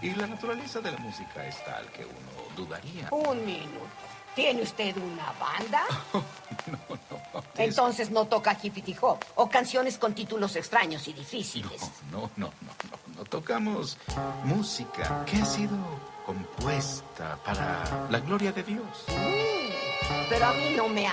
Y la naturaleza de la música es tal que uno dudaría. Un minuto. ¿Tiene usted una banda? No. Entonces no toca hippity hop o canciones con títulos extraños y difíciles. No. Tocamos música que ha sido compuesta para la gloria de Dios. Pero a mí no me